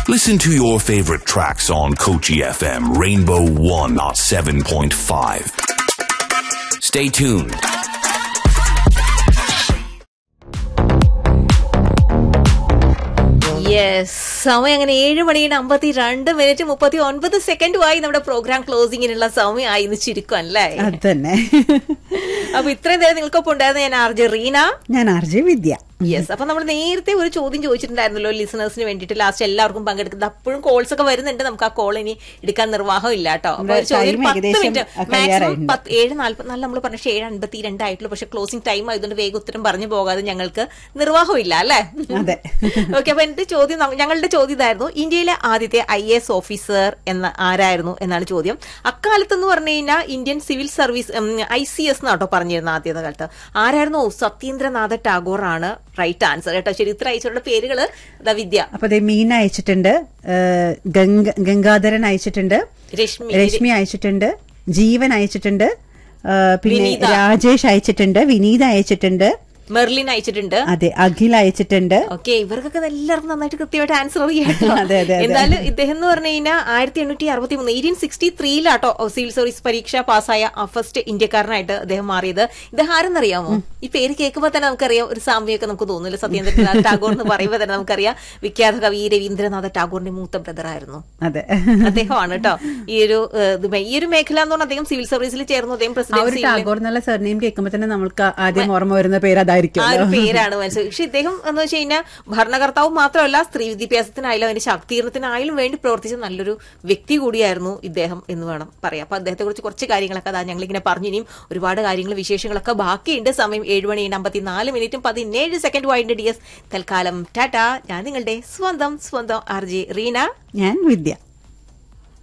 Listen to your favorite tracks on Kochi FM Rainbow 107.5. Stay tuned. Yes, സമയം അങ്ങനെ 7:52:39 നമ്മുടെ programme ക്ലോസിങ്ങിനുള്ള സമയമായി എന്ന് ചുരുക്കം അല്ലേ? അതന്നെ. അപ്പൊ ഇത്രയും നേരം നിങ്ങൾക്കൊപ്പം ഉണ്ടായിരുന്ന ഞാൻ ആർ ജെ റീന, ഞാൻ ആർ ജെ വിദ്യ. യെസ്, അപ്പൊ നമ്മൾ നേരത്തെ ഒരു ചോദ്യം ചോദിച്ചിട്ടുണ്ടായിരുന്നല്ലോ ലിസണേഴ്സിന് വേണ്ടിയിട്ട്. ലാസ്റ്റ് എല്ലാവർക്കും പങ്കെടുക്കുന്നത് അപ്പോഴും കോൾസ് ഒക്കെ വരുന്നുണ്ട്. നമുക്ക് ആ കോൾ ഇനി എടുക്കാൻ നിർവാഹം ഇല്ല കേട്ടോ. അപ്പൊ ഒരു ചോദ്യം 10 മിനിറ്റ് മാക്സിമം 7:44 നമ്മൾ പറഞ്ഞ 7:52 ആയിട്ടുള്ളൂ. പക്ഷെ ക്ലോസിംഗ് ടൈം ആയതുകൊണ്ട് വേഗം ഉത്തരം പറഞ്ഞു പോകാതെ ഞങ്ങൾക്ക് നിർവാഹം ഇല്ല അല്ലേ? അതെ. ഓക്കെ, അപ്പൊ എന്റെ ചോദ്യം, ഞങ്ങളുടെ ചോദ്യം ഇതായിരുന്നു, ഇന്ത്യയിലെ ആദ്യത്തെ IAS ഓഫീസർ ആരായിരുന്നു എന്നാണ് ചോദ്യം. അക്കാലത്തെന്ന് പറഞ്ഞു കഴിഞ്ഞാൽ ഇന്ത്യൻ സിവിൽ സർവീസ് ICS എന്നാട്ടോ പറഞ്ഞിരുന്ന ആദ്യത്തെ കാലത്ത്. ആരായിരുന്നു? സത്യേന്ദ്രനാഥ ടാഗോർ ആണ് റൈറ്റ് ആൻസർ കേട്ടോ. ശരി, ഇത്ര അയച്ചവരുടെ പേരുകള് വിദ്യ. അപ്പൊ മീന അയച്ചിട്ടുണ്ട്, ഗംഗാധരൻ അയച്ചിട്ടുണ്ട്, രശ്മി അയച്ചിട്ടുണ്ട്, ജീവൻ അയച്ചിട്ടുണ്ട്, പിന്നെ രാജേഷ് അയച്ചിട്ടുണ്ട്, വിനീത അയച്ചിട്ടുണ്ട്, മെർലിൻ അയച്ചിട്ടുണ്ട്, അതെ, അഖിൽ അയച്ചിട്ടുണ്ട്. ഓക്കെ, ഇവർക്കൊക്കെ എല്ലാവർക്കും നന്നായിട്ട് കൃത്യമായിട്ട് ആൻസർ അറിയാം. എന്തായാലും ഇദ്ദേഹം എന്ന് പറഞ്ഞു കഴിഞ്ഞാൽ 1863 സിവിൽ സർവീസ് പരീക്ഷ പാസ്സായ ഫസ്റ്റ് ഇന്ത്യക്കാരനായിട്ട് അദ്ദേഹം മാറിയത്. ഇദ്ദേഹം ആരെന്നറിയാമോ? ഈ പേര് കേൾക്കുമ്പോൾ തന്നെ നമുക്കറിയാം, ഒരു സാമ്യമൊക്കെ നമുക്ക് തോന്നില്ല. സത്യേന്ദ്രനാഥ് ടാഗോർ എന്ന് പറയുമ്പോൾ തന്നെ നമുക്കറിയാം വിഖ്യാത കവി രവീന്ദ്രനാഥ ടാഗോറിന്റെ മൂത്ത ബ്രദർ ആയിരുന്നു. അതെ, അദ്ദേഹമാണ് കേട്ടോ. ഈ ഒരു മേഖല എന്ന് പറഞ്ഞാൽ അദ്ദേഹം സിവിൽ സർവീസിൽ ചേർന്നു. അദ്ദേഹം പ്രസിഡന്റ് ടാഗോർ എന്നുള്ള സർനെയിം കേൾക്കുമ്പോൾ തന്നെ നമുക്ക് ആദ്യം ഓർമ്മ വരുന്ന പേര് ആ ഒരു പേരാണ് മനസ്സിലായി. പക്ഷെ ഇദ്ദേഹം എന്ന് വെച്ച് കഴിഞ്ഞാൽ ഭരണകർത്താവ് മാത്രമല്ല, സ്ത്രീ വിദ്യാഭ്യാസത്തിനായാലും അതിന്റെ ശാക്തീകരണത്തിനായാലും വേണ്ടി പ്രവർത്തിച്ച നല്ലൊരു വ്യക്തി കൂടിയായിരുന്നു ഇദ്ദേഹം എന്ന് വേണം പറയാം. അപ്പൊ അദ്ദേഹത്തെ കുറിച്ച് കുറച്ച് കാര്യങ്ങളൊക്കെ ഞങ്ങളിങ്ങനെ പറഞ്ഞു. ഇനിയും ഒരുപാട് കാര്യങ്ങൾ വിശേഷങ്ങളൊക്കെ ബാക്കിയുണ്ട്. സമയം 7:54:17 ആയിട്ട് DS. തൽക്കാലം ടാറ്റ. ഞാൻ നിങ്ങളുടെ സ്വന്തം RJ റീന, ഞാൻ വിദ്യ.